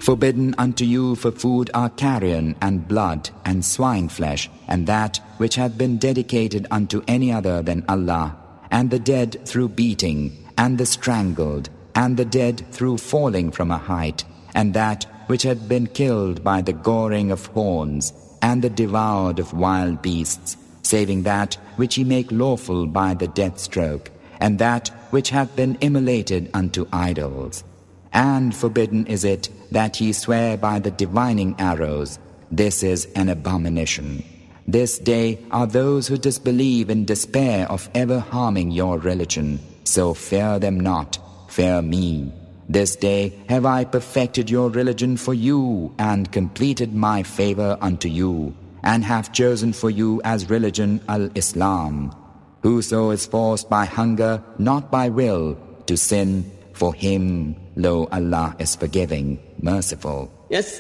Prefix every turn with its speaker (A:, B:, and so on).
A: Forbidden unto you for food are carrion and blood and swine flesh, and that which hath been dedicated unto any other than Allah, and the dead through beating, and the strangled, and the dead through falling from a height, and that which had been killed by the goring of horns, and the devoured of wild beasts, saving that which ye make lawful by the death stroke, and that which hath been immolated unto idols. And forbidden is it that ye swear by the divining arrows. This is an abomination. This day are those who disbelieve in despair of ever harming your religion. So fear them not, fear me. This day have I perfected your religion for you, and completed my favor unto you, and have chosen for you as religion al-Islam. Whoso is forced by hunger, not by will, to sin, for him, lo, Allah is forgiving, merciful.
B: Yes.